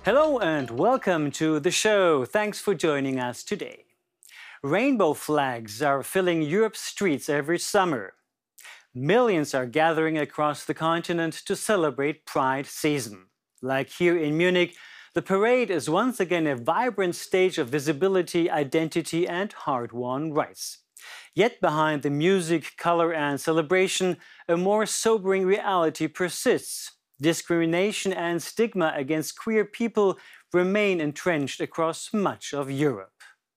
Hello and welcome to the show. Thanks for joining us today. Rainbow flags are filling Europe's streets every summer. Millions are gathering across the continent to celebrate Pride season. Like here in Munich, the parade is once again a vibrant stage of visibility, identity, and hard-won rights. Yet behind the music, color, and celebration, a more sobering reality persists. Discrimination and stigma against queer people remain entrenched across much of Europe.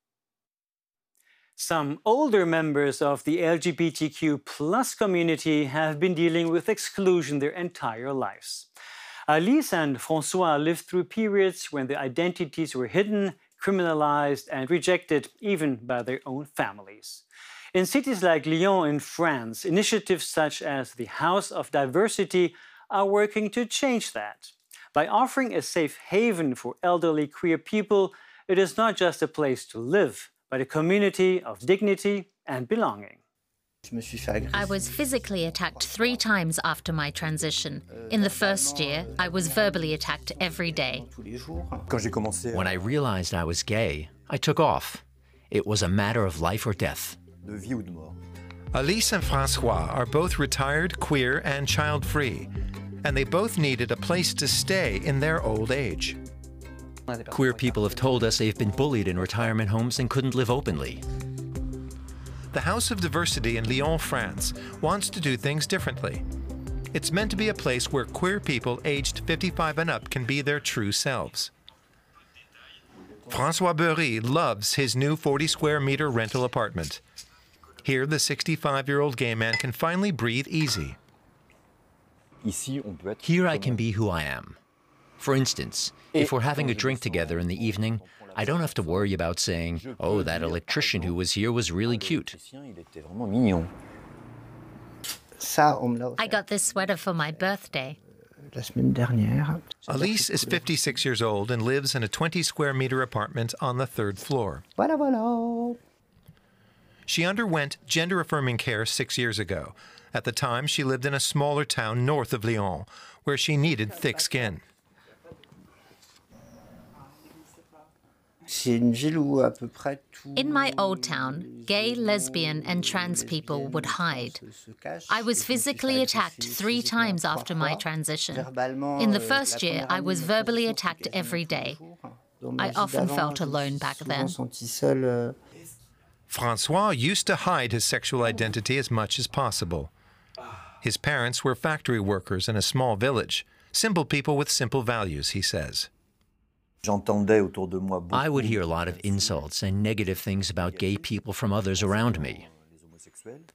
Some older members of the LGBTQ+ community have been dealing with exclusion their entire lives. Alice and François lived through periods when their identities were hidden, criminalized, and rejected even by their own families. In cities like Lyon in France, initiatives such as the House of Diversity are working to change that. By offering a safe haven for elderly queer people, it is not just a place to live, but a community of dignity and belonging. I was physically attacked 3 times after my transition. In the first year, I was verbally attacked every day. When I realized I was gay, I took off. It was a matter of life or death. Alice and François are both retired, queer, and child-free, and they both needed a place to stay in their old age. Queer people have told us they've been bullied in retirement homes and couldn't live openly. The House of Diversity in Lyon, France, wants to do things differently. It's meant to be a place where queer people aged 55 and up can be their true selves. François Beury loves his new 40-square-meter rental apartment. Here, the 65-year-old gay man can finally breathe easy. Here I can be who I am. For instance, if we're having a drink together in the evening, I don't have to worry about saying, "Oh, that electrician who was here was really cute." I got this sweater for my birthday. Alice is 56 years old and lives in a 20-square-meter apartment on the 3rd floor. She underwent gender-affirming care 6 years ago. At the time, she lived in a smaller town north of Lyon, where she needed thick skin. In my old town, gay, lesbian, and trans people would hide. I was physically attacked 3 times after my transition. In the first year, I was verbally attacked every day. I often felt alone back then. François used to hide his sexual identity as much as possible. His parents were factory workers in a small village, simple people with simple values, he says. I would hear a lot of insults and negative things about gay people from others around me.